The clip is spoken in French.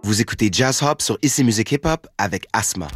Vous écoutez Jazz Hop sur Ici Musique Hip Hop avec Asma.